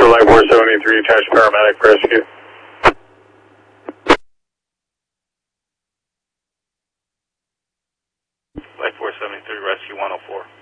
Oscar Light 473, attached paramedic rescue. Light 473, rescue 104.